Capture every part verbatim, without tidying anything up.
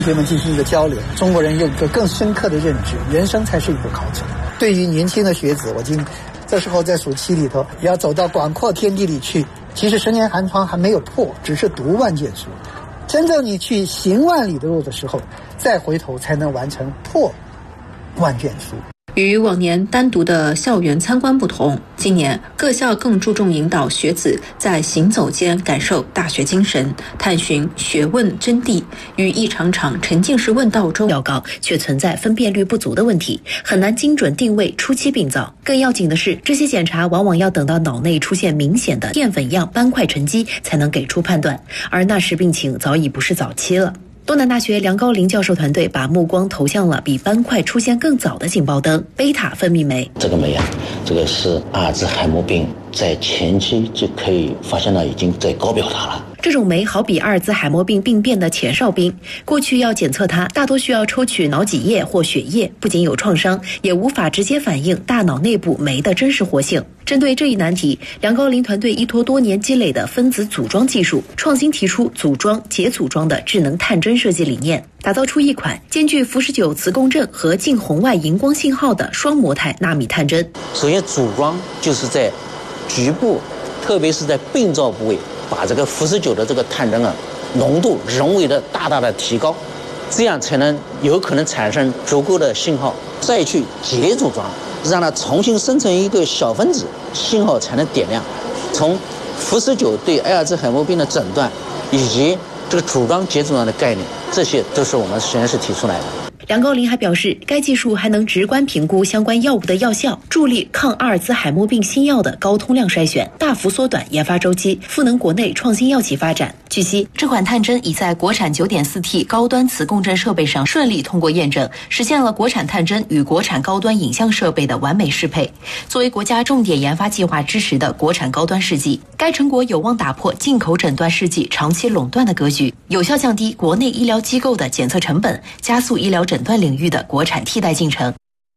学们进行一个交流，中国人有一个更深刻的认知，人生才是一个考证。对于年轻的学子，我今这时候在暑期里头也要走到广阔天地里去。其实十年寒窗还没有破，只是读万卷书。真正你去行万里的路的时候，再回头才能完成破万卷书。 与往年单独的校园参观不同，今年各校更注重引导学子在行走间感受大学精神，探寻学问真谛。与一场场沉浸式问道中较高，却存在分辨率不足的问题，很难精准定位初期病灶。更要紧的是，这些检查往往要等到脑内出现明显的淀粉样斑块沉积，才能给出判断，而那时病情早已不是早期了。东南大学梁高林教授团队把目光投向了比斑块出现更早的警报灯——贝塔分泌酶。 这个酶啊，这个是阿尔兹海默病在前期就可以发现到已经在高表达了。 这种酶好比阿尔兹海默病病变的前哨兵，过去要检测它，大多需要抽取脑脊液或血液，不仅有创伤，也无法直接反映大脑内部酶的真实活性。针对这一难题，梁高林团队依托多年积累的分子组装技术，创新提出组装、解组装的智能探针设计理念，打造出一款兼具辐射九磁共振和近红外荧光信号的双模态纳米探针。 首先，组装就是在局部，特别是在病灶部位，把这个辐射九的这个探针啊浓度人为的大大的提高，这样才能有可能产生足够的信号，再去解组装，让它重新生成一个小分子，信号才能点亮。从辐射九对阿尔兹海默病的诊断，以及这个组装解组装的概念，这些都是我们实验室提出来的。 梁高林还表示，该技术还能直观评估相关药物的药效，助力抗阿尔兹海默病新药的高通量筛选，大幅缩短研发周期，赋能国内创新药企发展。据悉，这款探针已在国产 九点四 T 高端磁共振设备上顺利通过验证，实现了国产探针与国产高端影像设备的完美适配。作为国家重点研发计划支持的国产高端试剂，该成果有望打破进口诊断试剂长期垄断的格局，有效降低国内医疗机构的检测成本，加速医疗诊断领域的国产替代进程。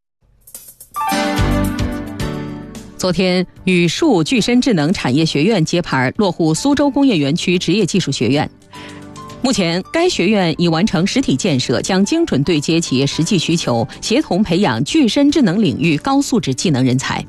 昨天，宇树具身智能产业学院揭牌落户苏州工业园区职业技术学院。目前，该学院已完成实体建设，将精准对接企业实际需求，协同培养具身智能领域高素质技能人才。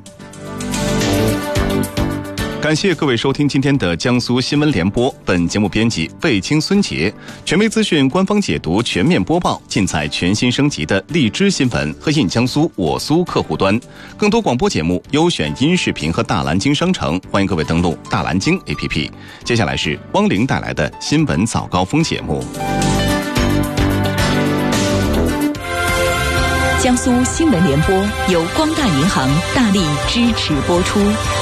感谢各位收听今天的江苏新闻联播，本节目编辑卫青、孙杰，权威资讯官方解读全面播报尽在全新升级的荔枝新闻和印江苏我苏客户端。更多广播节目、优选音视频和大蓝鲸商城，欢迎各位登录大蓝鲸 A P P。接下来是汪玲带来的新闻早高峰节目。 江苏新闻联播由光大银行大力支持播出。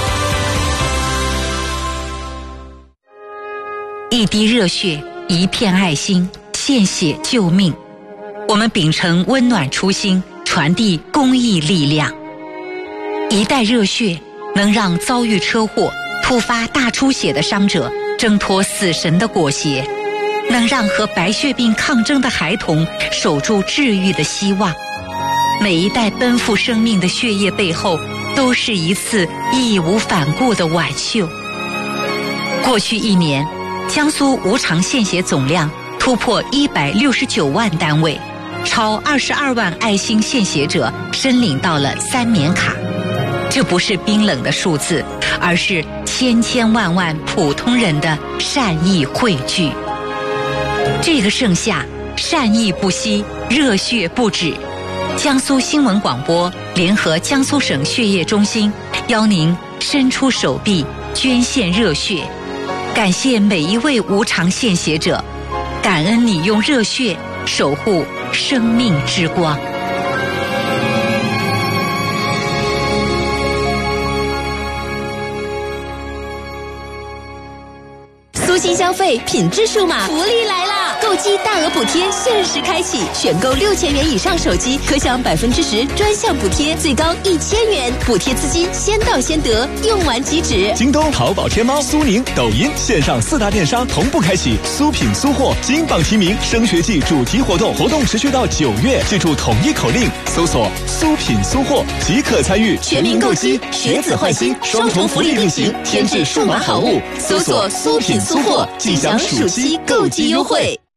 一滴热血，一片爱心，献血救命。我们秉承温暖初心，传递公益力量。一袋热血能让遭遇车祸、突发大出血的伤者挣脱死神的裹挟，能让和白血病抗争的孩童守住治愈的希望。每一袋奔赴生命的血液背后，都是一次义无反顾的挽救。过去一年，江苏无偿献血总量突破一百六十九万单位，超二十二万爱心献血者申领到了三棉卡。这不是冰冷的数字，而是千千万万普通人的善意汇聚。这个盛夏，善意不息，热血不止。江苏新闻广播联合江苏省血液中心，邀您伸出手臂捐献热血。感谢每一位无偿献血者，感恩你用热血守护生命之光。 苏新消费品质数码福利来啦！购机大额补贴限时开启，选购六千元以上手机可享百分之十专项补贴，最高一千元，补贴资金先到先得，用完即止。 京东、淘宝、天猫、苏宁、抖音线上四大电商同步开启苏品苏货金榜题名升学季主题活动，活动持续到九月，记住统一口令，搜索苏品苏货即可参与全民购机，学子换新，双重福利并行，添置数码好物，搜索苏品苏货即享暑期购机优惠。